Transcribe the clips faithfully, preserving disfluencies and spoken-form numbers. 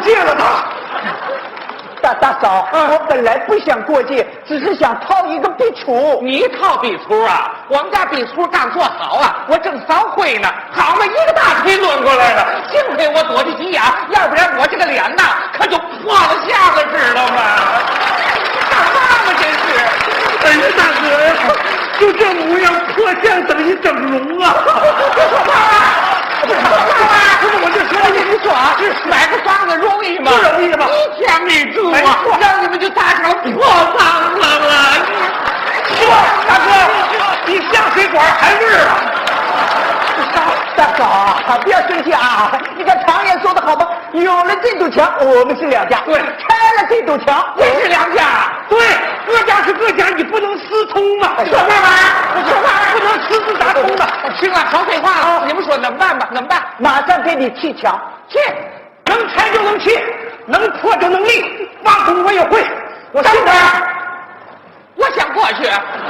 界了他。 大大嫂，嗯、我本来不想过界，只是想套一个壁橱。 你套壁橱啊？我们家壁橱刚做好啊，我正扫灰呢，好嘛，一个大腿抡过来了，幸亏我躲得急呀，要不然我这个脸呐可就破了相了，知道吗？干嘛嘛真是！ 哎呀，大哥呀，就这模样，破相等于整容啊！ 别说话啊！别说话啊！ 不是我就说你， 你说啊，买个房子容易吗？ 不容易吧？ 一天没住啊，让你们就搭成破房子了。 说，大哥，你下水管还味儿啊？ 大嫂，不要生气啊！你看常言说的好吧，有了这堵墙，我们是两家； 对， 拆了这堵墙， 也是两家。 对，各家是各家，你不能私通嘛。 说话吗？说话不能私自打通的。 行了，少废话了。你们说怎么办吧？怎么办？ 马上给你砌墙， 砌， 能拆就能砌，能破就能立。挖土我也会。我等会儿，我想过去。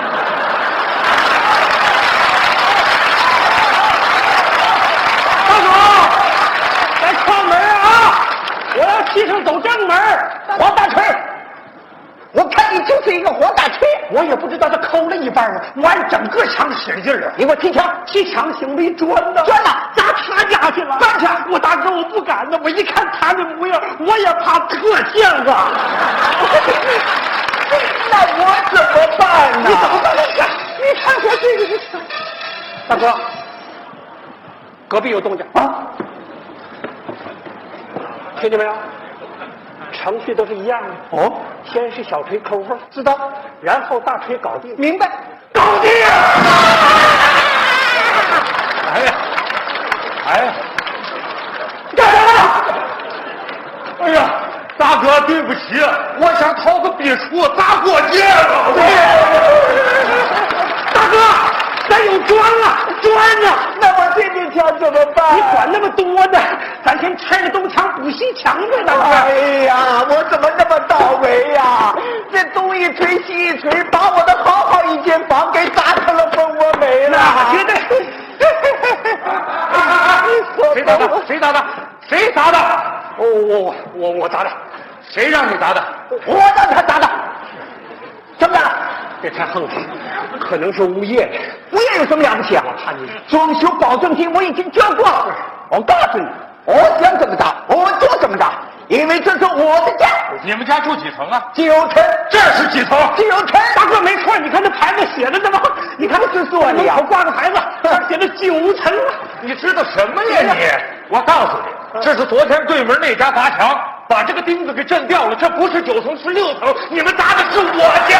来敲门啊！我要砌成走正门。 黄大锤，我看你就是一个黄大锤。 我也不知道他抠了一半啊，完整个墙使劲了。 你给我砌墙， 砌墙行没砖呢？ 砖了， 砸他家去了。搬去！我大哥我不敢呢，我一看他的模样，我也怕特像啊。 那我怎么办呢？ 你怎么办？你看我这个，大哥，隔壁有动静啊！听见没有？程序都是一样的。哦，先是小锤抠缝，知道，然后大锤搞定。 明白？ 搞定！哎呀，哎呀，干什么？哎呀，大哥，对不起，我想掏个壁橱砸过界了。大哥，咱有砖了，砖呢？ 那我这面墙怎么办？ 你管那么多呢？咱先拆了东墙补西墙呗，大哥。 哎呀，我怎么那么倒霉呀？这东一锤西一锤，把我的好好一间房给砸成了蜂窝煤了。 绝对。谁砸的？谁砸的？谁砸的？我我我我砸的。谁让你砸的？ 我让他砸的。怎么着？ 这太横了，可能是物业。 物业有什么了不起啊？ 我看你装修保证金我已经交过了。我告诉你，我想怎么砸我就怎么砸，因为这是我的家。 你们家住几层啊？ 九层。 这是几层？ 九层。 大哥没错，你看这牌子写的这么，你看这是说你啊， 门口挂个牌子，上写的九层。 你知道什么呀你？我告诉你，这是昨天对门那家砸墙，把这个钉子给震掉了。这不是九层，是六层。你们砸的是我家。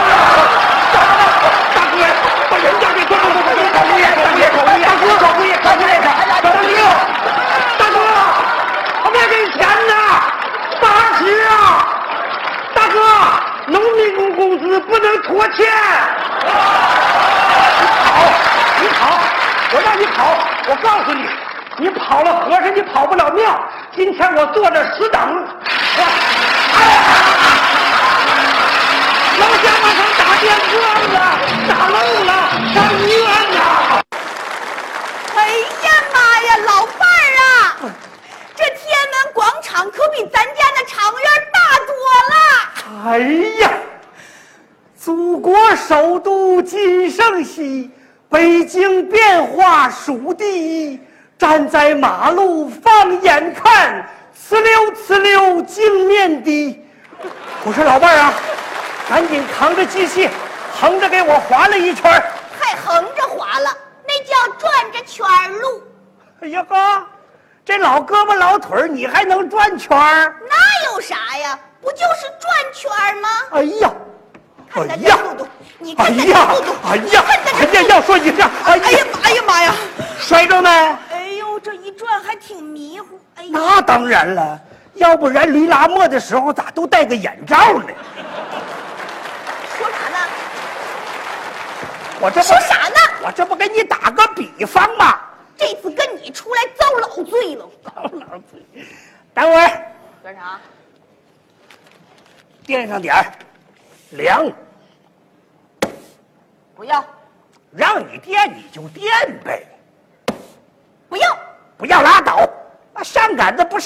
大哥呀，把人家给抓住！ 搞物业，搞物业，搞物业，大哥，搞物业，搞物业， 搞物业！大哥，我没给钱呢，八十啊！大哥，农民工工资不能拖欠。你跑，你跑，我让你跑！我告诉你，你跑了和尚，你跑不了庙。今天我坐着死等。我，哎呀！老乡马上打电话了，打漏了，上医院呢。 哎呀妈呀，老伴儿啊，这天安门广场可比咱家那场院大多了。 哎呀，祖国首都今盛熙，北京变化数第一。站在马路放眼看，呲溜呲溜镜面低。我说老伴儿啊，赶紧扛着机器，横着给我划了一圈。 还横着划了，那叫转着圈路。 哎呀哥，这老胳膊老腿儿，你还能转圈儿？ 那有啥呀？不就是转圈吗？ 哎呀， 看咱这速度，你看咱这速度， 哎呀，哎呀，要说一下， 哎呀妈呀妈呀， 摔着没？ 哎呦，这一转还挺迷糊。哎呀， 那当然了，要不然驴拉磨的时候咋都戴个眼罩呢？ 说啥呢？ 我这不说啥呢？ 我这不给你打个比方吗？ 这次跟你出来遭老罪了。 遭老罪。等会儿干啥？ 垫上点儿凉。 不要。 让你垫你就垫呗。 不要。 不要拉倒。那上杆子不是